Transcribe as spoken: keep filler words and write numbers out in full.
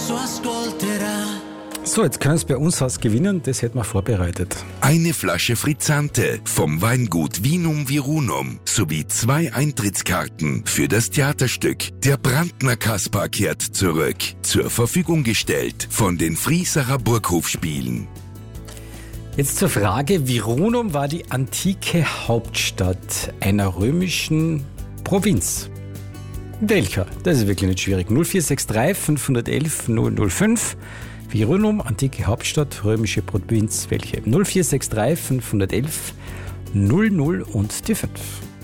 adesso ascolterà. So, jetzt können Sie bei uns was gewinnen, das hätten wir vorbereitet. Eine Flasche Frizzante vom Weingut Vinum Virunum sowie zwei Eintrittskarten für das Theaterstück Der Brandner Kaspar kehrt zurück, zur Verfügung gestellt von den Frieserer Burghofspielen. Jetzt zur Frage, Virunum war die antike Hauptstadt einer römischen Provinz. Welcher? Das ist wirklich nicht schwierig. null vier sechs drei fünf eins eins null null fünf. Virunum, antike Hauptstadt, römische Provinz. Welche? null vier sechs drei fünf eins eins null null und die fünf.